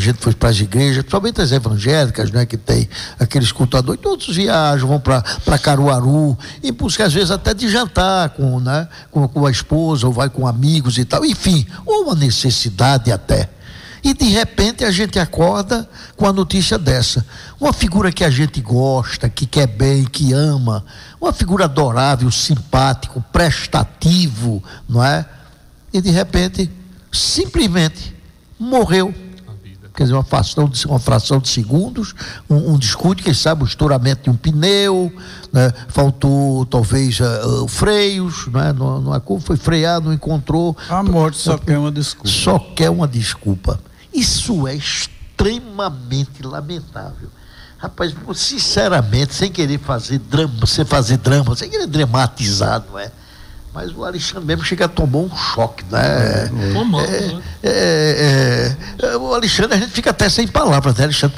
gente foi para as igrejas, principalmente as evangélicas, né, que tem aqueles cultuadores, todos viajam, vão para Caruaru, e buscam às vezes até de jantar com a esposa, ou vai com amigos e tal, enfim, ou uma necessidade até. E de repente a gente acorda com a notícia dessa. Uma figura que a gente gosta, que quer bem, que ama, uma figura adorável, simpático, prestativo, não é? E de repente, simplesmente morreu. Quer dizer, uma fração de segundos, um descuido, quem sabe o estouramento de um pneu, né? Faltou talvez freios, né? Foi frear, não encontrou. A morte só quer uma desculpa. Só quer uma desculpa. Isso é extremamente lamentável. Rapaz, sinceramente, sem querer fazer drama, sem querer dramatizar, não é? Mas o Alexandre mesmo chega a tomar um choque, né? O Alexandre, a gente fica até sem palavras, né, Alexandre?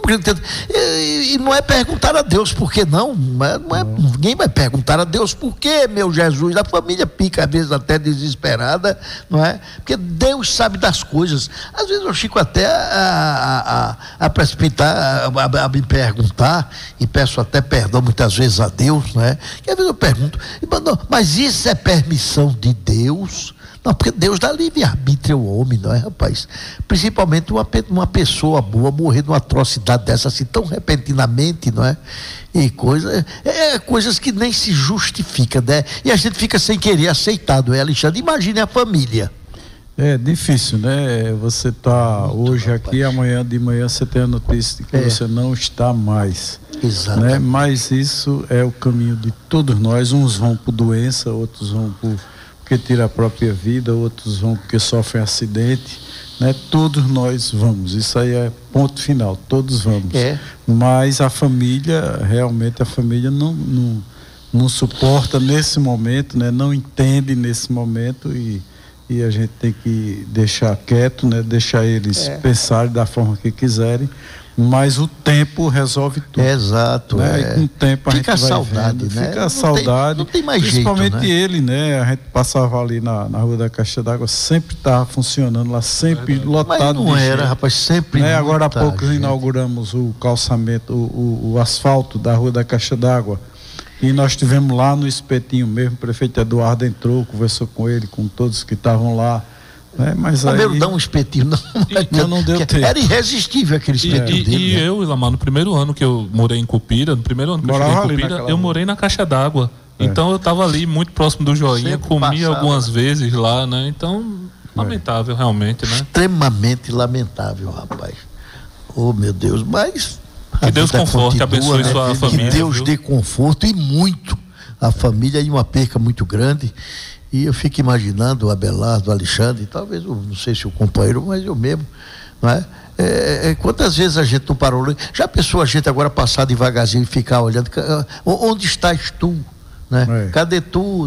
E não é perguntar a Deus por que não, ninguém vai perguntar a Deus por que, meu Jesus. A família fica às vezes até desesperada, não é? Porque Deus sabe das coisas. Às vezes eu fico até a precipitar, a me perguntar, e peço até perdão muitas vezes a Deus, não é? E às vezes eu pergunto, mas isso é permissão de Deus? Não, porque Deus dá livre-arbítrio ao homem, não é, rapaz? Principalmente uma pessoa boa morrer numa atrocidade dessa assim tão repentinamente, não é? E coisas que nem se justificam, né? E a gente fica sem querer aceitar, não é, Alexandre? Imagine a família. É difícil, né? Você tá hoje aqui, amanhã de manhã você tem a notícia de que você não está mais. Exato. Né? Mas isso é o caminho de todos nós. Uns vão por doença, outros vão porque tiram a própria vida, outros vão porque sofrem acidente, né? Todos nós vamos, isso aí é ponto final, todos vamos. Mas a família, realmente a família não suporta nesse momento, né? Não entende nesse momento e a gente tem que deixar quieto, né? Deixar eles pensarem da forma que quiserem. Mas o tempo resolve tudo. Exato. Né? E com o tempo a gente vai saudade, vendo, né? Fica a saudade. Não tem mais principalmente jeito, né? ele, né? A gente passava ali na Rua da Caixa d'Água, sempre estava funcionando lá, sempre lotado. Mas não era, rapaz, sempre. Né? Agora há pouco inauguramos o calçamento, o asfalto da Rua da Caixa d'Água. E nós estivemos lá no espetinho mesmo, o prefeito Eduardo entrou, conversou com ele, com todos que estavam lá. Mas primeiro dá um espetinho, não deu tempo. Era irresistível aquele espetinho dele. E eu, Ilamar, no primeiro ano que eu morei em Cupira, eu morei na Caixa d'Água. Então eu estava ali muito próximo do Joinha, comia algumas vezes lá, né? Então, lamentável realmente, né? Extremamente lamentável, rapaz. Oh, meu Deus, mas que Deus conforte, abençoe sua família. Que Deus dê conforto e muito a família, e uma perca muito grande. E eu fico imaginando o Abelardo, o Alexandre, talvez, não sei se o companheiro, mas eu mesmo, não é? Quantas vezes a gente não parou? Já pensou a gente agora passar devagarzinho e ficar olhando, onde estás tu? Né? Cadê tu?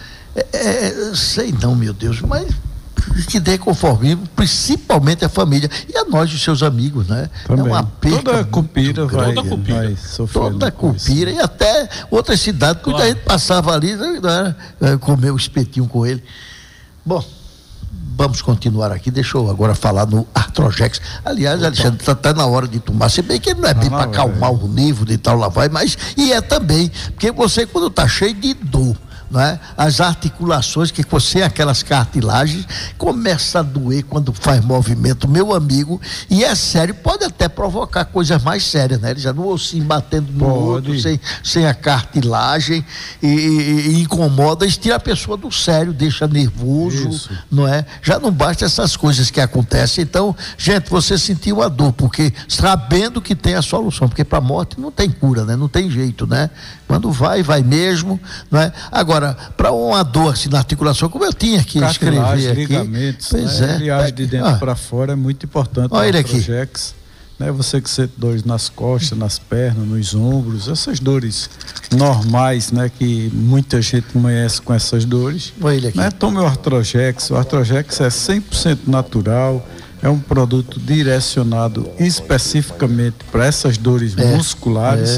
Sei não, meu Deus, mas que dê conformismo, principalmente a família e a nós, os seus amigos, né? Também. É uma perca. Toda a Cupira vai sofrer. Toda a Cupira e até outras cidades, quando a gente passava ali, comer o espetinho com ele. Bom, vamos continuar aqui. Deixa eu agora falar no Artrojex. Aliás, Alexandre, está na hora de tomar, se bem que ele não é bem para acalmar o nível de tal lá vai, mas é também, porque você, quando está cheio de dor, não é? As articulações, que você, aquelas cartilagens, começa a doer quando faz movimento, meu amigo, e é sério, pode até provocar coisas mais sérias, né? Ele já no ossinho batendo no outro, sem a cartilagem, e incomoda, e tira a pessoa do sério, deixa nervoso, não é? Já não basta essas coisas que acontecem. Então, gente, você sentiu a dor, porque sabendo que tem a solução, porque para a morte não tem cura, né? Não tem jeito, né? Quando vai mesmo, não é? Agora, para uma dor assim na articulação, como eu tinha que escrever aqui, ligamentos, aliás, de dentro para fora é muito importante. Olha ele aqui. Né? Você que sente dores nas costas, nas pernas, nos ombros, essas dores normais, né? Que muita gente conhece com essas dores. Olha ele aqui. Né? Tome o Artrojex. O Artrojex é 100% natural. É um produto direcionado especificamente para essas dores musculares.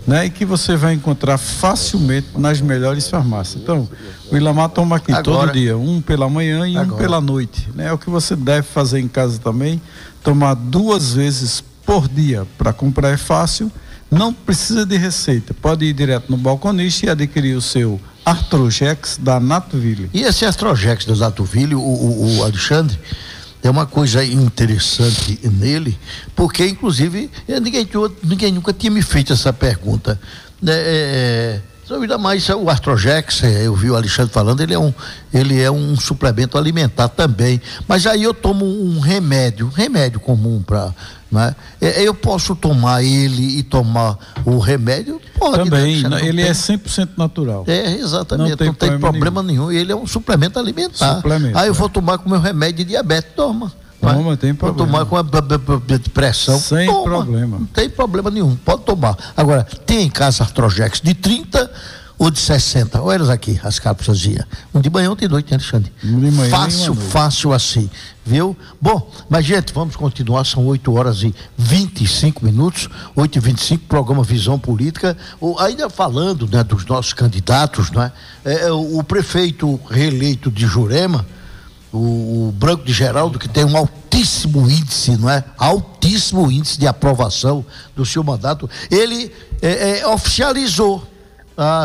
né? E que você vai encontrar facilmente nas melhores farmácias. Então, o Ilamar toma aqui todo dia, um pela manhã e um pela noite, né? É o que você deve fazer em casa também, tomar 2 vezes por dia. Para comprar é fácil, não precisa de receita, pode ir direto no balconista e adquirir o seu Artrojex da Natoville. E esse Artrojex da Natoville, o Alexandre, é uma coisa interessante nele, porque inclusive ninguém nunca tinha me feito essa pergunta, né? Ainda mais o Artrojex, eu vi o Alexandre falando, ele é um suplemento alimentar também, mas aí eu tomo um remédio comum para, né? Eu posso tomar ele e tomar o remédio? Pode. Também, né? Ele é 100% natural. Exatamente, não tem problema nenhum. Ele é um suplemento alimentar. Aí eu vou tomar com meu remédio de diabetes, toma. Toma, tem problema. Vou tomar com a depressão. Sem problema. Não tem problema nenhum, pode tomar. Agora, tem em casa Artrojex de 30 ou de 60. Olha elas aqui, as cápsulas. Um de manhã, outro de noite, Alexandre? De manhã, fácil assim, viu? Bom, mas gente, vamos continuar, são 8h25, 8h25, programa Visão Política. Ainda falando, né, dos nossos candidatos, né? O prefeito reeleito de Jurema, o Branco de Geraldo, que tem um altíssimo índice, não é? Altíssimo índice de aprovação do seu mandato, ele oficializou a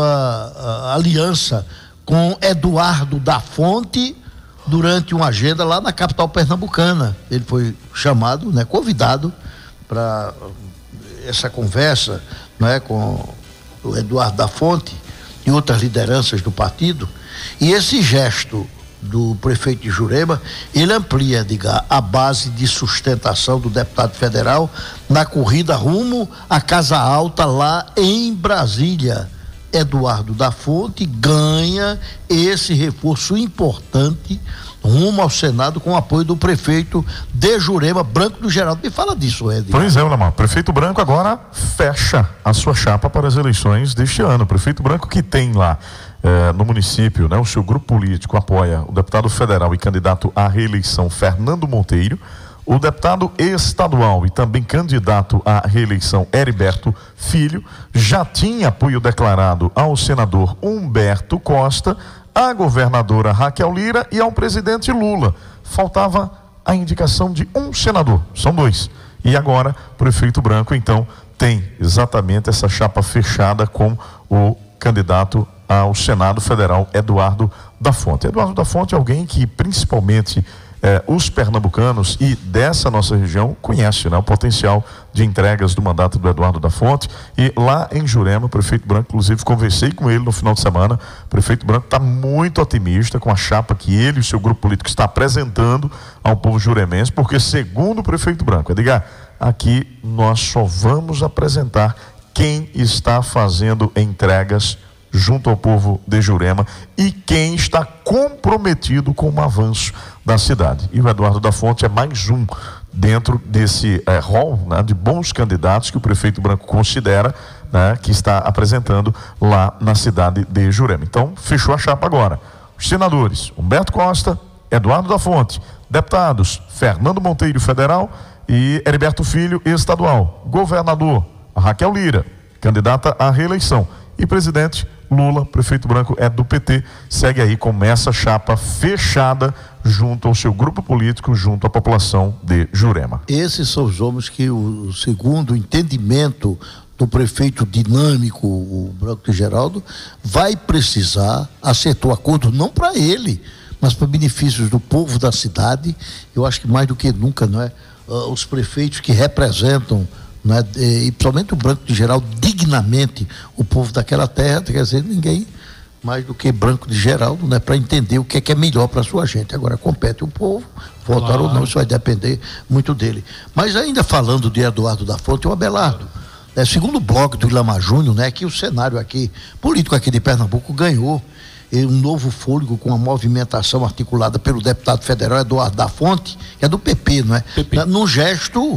sua aliança com Eduardo da Fonte durante uma agenda lá na capital pernambucana. Ele foi chamado, né, convidado para essa conversa, né, com o Eduardo da Fonte e outras lideranças do partido. E esse gesto do prefeito de Jurema, ele amplia, Edgar, a base de sustentação do deputado federal na corrida rumo à Casa Alta lá em Brasília. Eduardo da Fonte ganha esse reforço importante rumo ao Senado com o apoio do prefeito de Jurema, Branco do Geraldo. Me fala disso, Edgar. Pois é, Lamar. Prefeito Branco agora fecha a sua chapa para as eleições deste ano. Prefeito Branco que tem lá no município, né, o seu grupo político apoia o deputado federal e candidato à reeleição Fernando Monteiro, o deputado estadual e também candidato à reeleição Heriberto Filho, já tinha apoio declarado ao senador Humberto Costa, à governadora Raquel Lira e ao presidente Lula. Faltava a indicação de um senador, são 2. E agora o prefeito Branco então tem exatamente essa chapa fechada com o candidato ao Senado Federal, Eduardo da Fonte. Eduardo da Fonte é alguém que principalmente os pernambucanos e dessa nossa região conhecem, né, o potencial de entregas do mandato do Eduardo da Fonte. E lá em Jurema, o prefeito Branco, inclusive conversei com ele no final de semana, o prefeito Branco está muito otimista com a chapa que ele e o seu grupo político está apresentando ao povo juremense, porque segundo o prefeito Branco, Edgar, aqui nós só vamos apresentar quem está fazendo entregas junto ao povo de Jurema e quem está comprometido com o avanço da cidade. E o Eduardo da Fonte é mais um dentro desse rol, né, de bons candidatos que o prefeito Branco considera, né, que está apresentando lá na cidade de Jurema. Então, fechou a chapa agora. Os senadores Humberto Costa, Eduardo da Fonte, deputados Fernando Monteiro, federal, e Heriberto Filho, estadual. Governador Raquel Lira, candidata à reeleição. E presidente Lula, prefeito Branco é do PT, segue aí com essa chapa fechada junto ao seu grupo político, junto à população de Jurema. Esses são os homens que, segundo o entendimento do prefeito dinâmico, o Branco de Geraldo, vai precisar acertar o acordo não para ele, mas para benefícios do povo da cidade. Eu acho que mais do que nunca, não é? Os prefeitos que representam, né, e principalmente o Branco de Geraldo, dignamente o povo daquela terra, quer dizer, ninguém mais do que Branco de Geraldo, né, para entender o que é melhor para a sua gente. Agora compete o povo, votar ou não, isso vai depender muito dele. Mas ainda falando de Eduardo da Fonte, o Abelardo, segundo o blog do Ilamar Júnior, né, que o cenário aqui, político aqui de Pernambuco ganhou um novo fôlego com a movimentação articulada pelo deputado federal Eduardo da Fonte, que é do PP, não é? Num gesto,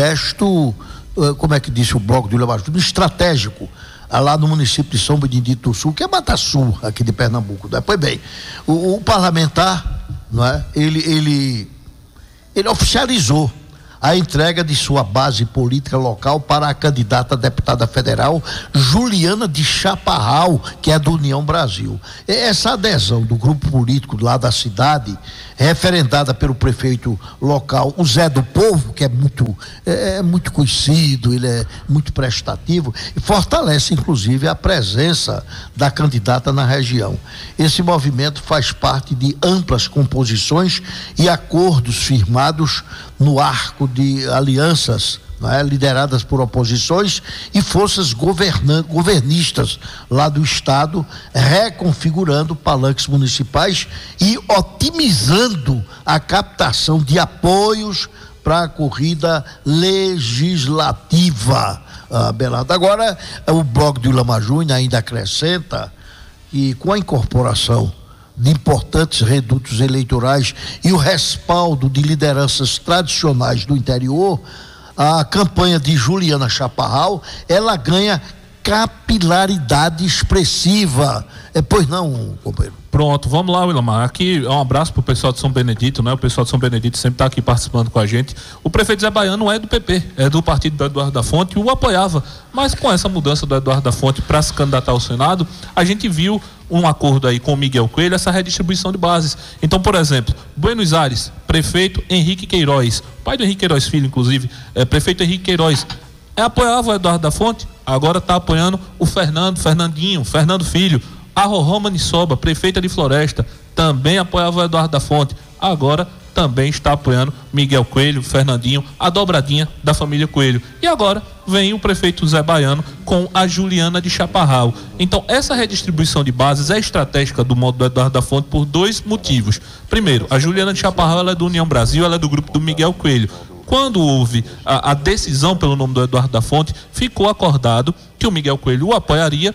como é que disse o blog do Ilamar Júnior, estratégico, lá no município de São Benedito do Sul, que é Mataçu, aqui de Pernambuco, né? Pois bem, o parlamentar, não é? Ele oficializou a entrega de sua base política local para a candidata a deputada federal Juliana de Chaparral, que é do União Brasil. Essa adesão do grupo político lá da cidade, referendada pelo prefeito local, o Zé do Povo, que é muito conhecido, ele é muito prestativo, e fortalece inclusive a presença da candidata na região. Esse movimento faz parte de amplas composições e acordos firmados no arco de alianças, lideradas por oposições e forças governistas lá do estado, reconfigurando palanques municipais e otimizando a captação de apoios para a corrida legislativa. Belardo, agora o blog do Ilama Júnior ainda acrescenta que com a incorporação de importantes redutos eleitorais e o respaldo de lideranças tradicionais do interior, a campanha de Juliana Chaparral, ela ganha capilaridade expressiva. Pois não, companheiro? Pronto, vamos lá, Willamar. Aqui um abraço pro pessoal de São Benedito, né? O pessoal de São Benedito sempre está aqui participando com a gente. O prefeito Zé Baiano é do PP, é do partido do Eduardo da Fonte, e o apoiava. Mas com essa mudança do Eduardo da Fonte para se candidatar ao Senado, a gente viu um acordo aí com o Miguel Coelho, essa redistribuição de bases. Então, por exemplo, Buenos Aires, prefeito Henrique Queiroz, pai do Henrique Queiroz Filho, inclusive, prefeito Henrique Queiroz, apoiava o Eduardo da Fonte, agora está apoiando o Fernando Filho. A Rorró Maniçoba, prefeita de Floresta, também apoiava o Eduardo da Fonte, agora também está apoiando Miguel Coelho, Fernandinho, a dobradinha da família Coelho. E agora vem o prefeito Zé Baiano com a Juliana de Chaparral. Então, essa redistribuição de bases é estratégica do modo do Eduardo da Fonte por dois motivos. Primeiro, a Juliana de Chaparral, ela é do União Brasil, ela é do grupo do Miguel Coelho. Quando houve a decisão pelo nome do Eduardo da Fonte, ficou acordado que o Miguel Coelho o apoiaria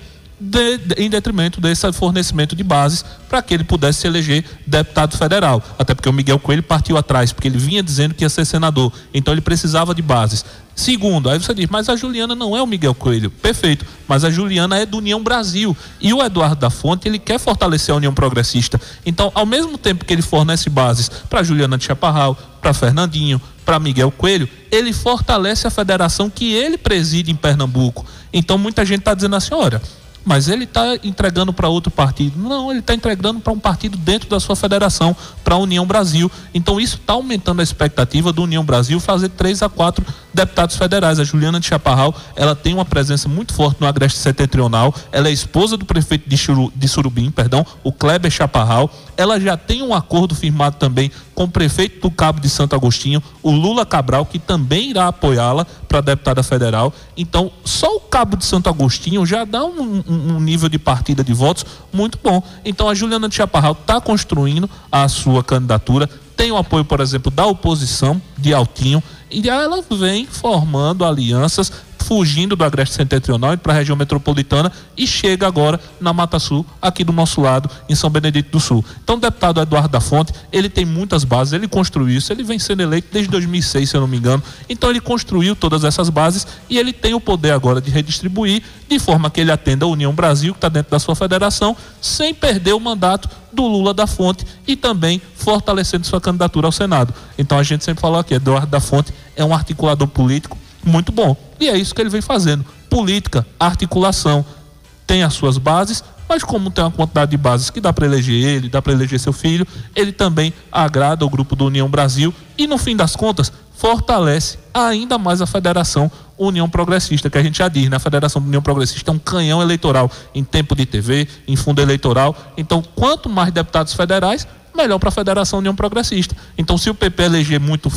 em detrimento desse fornecimento de bases para que ele pudesse se eleger deputado federal, até porque o Miguel Coelho partiu atrás, porque ele vinha dizendo que ia ser senador, então ele precisava de bases. Segundo, aí você diz, mas a Juliana não é o Miguel Coelho, perfeito, mas a Juliana é do União Brasil, e o Eduardo da Fonte, ele quer fortalecer a União Progressista. Então, ao mesmo tempo que ele fornece bases para Juliana de Chaparral, para Fernandinho, para Miguel Coelho, ele fortalece a federação que ele preside em Pernambuco. Então, muita gente está dizendo assim, olha, mas ele está entregando para outro partido. Não, ele está entregando para um partido dentro da sua federação, para a União Brasil. Então isso está aumentando a expectativa do União Brasil fazer 3 a 4 deputados federais. A Juliana de Chaparral, ela tem uma presença muito forte no Agreste Setentrional, ela é esposa do prefeito de Surubim, o Kleber Chaparral. Ela já tem um acordo firmado também com o prefeito do Cabo de Santo Agostinho, o Lula Cabral, que também irá apoiá-la para deputada federal. Então, só o Cabo de Santo Agostinho já dá um nível de partida de votos muito bom. Então, a Juliana de Chaparral está construindo a sua candidatura, tem o apoio, por exemplo, da oposição de Altinho, e ela vem formando alianças, fugindo do Agreste Setentrional para a região metropolitana e chega agora na Mata Sul, aqui do nosso lado, em São Benedito do Sul. Então, o deputado Eduardo da Fonte, ele tem muitas bases, ele construiu isso, ele vem sendo eleito desde 2006, se eu não me engano. Então, ele construiu todas essas bases e ele tem o poder agora de redistribuir de forma que ele atenda a União Brasil, que está dentro da sua federação, sem perder o mandato do Lula da Fonte e também fortalecendo sua candidatura ao Senado. Então, a gente sempre falou aqui, Eduardo da Fonte é um articulador político muito bom. E é isso que ele vem fazendo. Política, articulação, tem as suas bases, mas como tem uma quantidade de bases que dá para eleger ele, dá para eleger seu filho, ele também agrada o grupo do União Brasil e, no fim das contas, fortalece ainda mais a Federação União Progressista, que a gente já diz, né? A Federação União Progressista é um canhão eleitoral em tempo de TV, em fundo eleitoral. Então, quanto mais deputados federais, melhor para a Federação União Progressista. Então, se o PP eleger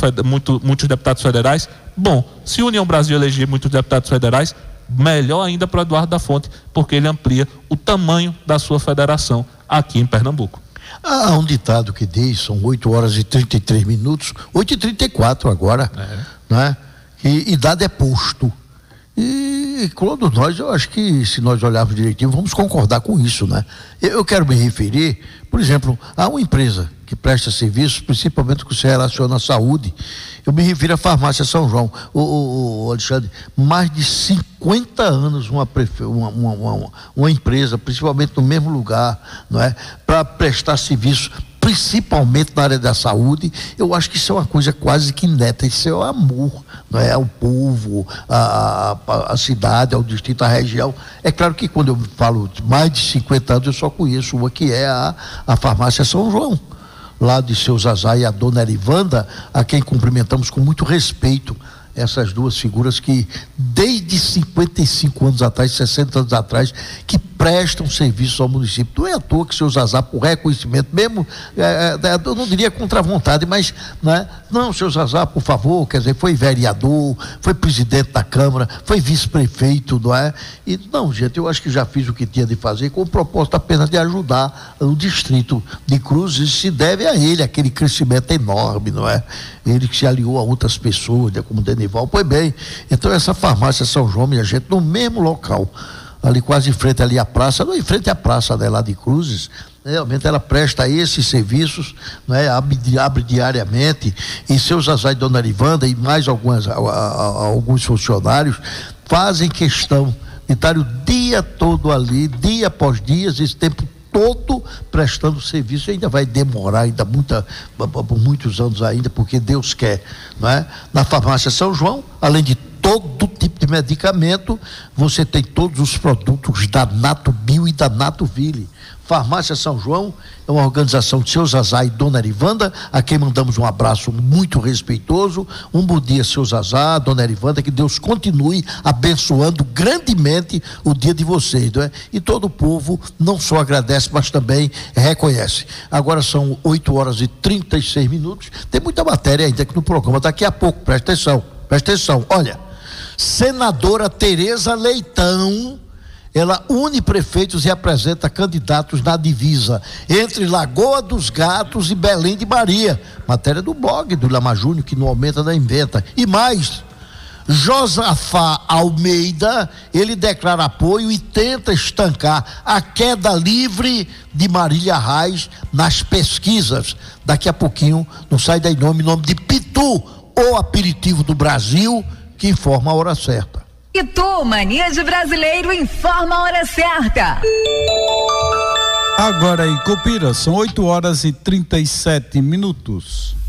muitos deputados federais, bom. Se a União Brasil eleger muitos deputados federais, melhor ainda para o Eduardo da Fonte, porque ele amplia o tamanho da sua federação aqui em Pernambuco. Há um ditado que diz, são 8 horas e 33 minutos, 8h34 agora, né? E idade é posto. E todos nós, eu acho que se nós olharmos direitinho, vamos concordar com isso, né? Eu quero me referir, por exemplo, a uma empresa que presta serviços, principalmente que se relaciona à saúde. Eu me refiro à farmácia São João. O Alexandre, mais de 50 anos uma empresa, principalmente no mesmo lugar, não é? Para prestar serviços principalmente na área da saúde. Eu acho que isso é uma coisa quase que neta, isso é o amor, não é? Ao povo, a cidade, ao distrito, à região. É claro que quando eu falo de mais de 50 anos, eu só conheço uma, que é a farmácia São João, lá de seu Zazá, e a dona Erivanda, a quem cumprimentamos com muito respeito. Essas duas figuras que desde 55 anos atrás, 60 anos atrás, que prestam serviço ao município. Não é à toa que o seu Zazá, por reconhecimento, mesmo, eu não diria contra a vontade, mas, né? Não, seu Zazá, por favor, quer dizer, foi vereador, foi presidente da Câmara, foi vice-prefeito, não é? E, não, gente, eu acho que já fiz o que tinha de fazer, com o propósito apenas de ajudar o distrito de Cruzes, e se deve a ele, aquele crescimento enorme, não é? Ele que se aliou a outras pessoas, como Denival. Pois bem, então essa farmácia São João, minha gente, no mesmo local, ali quase em frente ali à praça, não em frente à praça, né, lá de Cruzes, realmente ela presta esses serviços, né, abre diariamente, e seu Zazá e dona Arivanda e mais alguns funcionários fazem questão de estar o dia todo ali, dia após dia, esse tempo todo prestando serviço. Ainda vai demorar por muitos anos ainda, porque Deus quer, não é? Na farmácia São João, além de todo tipo de medicamento, você tem todos os produtos da Nato Bio e da Nato Ville. Farmácia São João é uma organização de seu Zazá e dona Erivanda, a quem mandamos um abraço muito respeitoso. Um bom dia, seu Zazá, dona Erivanda, que Deus continue abençoando grandemente o dia de vocês, não é? E todo o povo não só agradece, mas também reconhece. Agora são 8h36. Tem muita matéria ainda aqui no programa, daqui a pouco, presta atenção, olha, senadora Tereza Leitão, ela une prefeitos e apresenta candidatos na divisa entre Lagoa dos Gatos e Belém de Maria. Matéria do blog do Lama Júnior, que não aumenta nem inventa. E mais, Josafá Almeida, ele declara apoio e tenta estancar a queda livre de Marília Reis nas pesquisas. Daqui a pouquinho, não sai daí nome de Pitu, o aperitivo do Brasil, que informa a hora certa. Pitu, Mania de Brasileiro, informa a hora certa. Agora em Copira, são 8h37.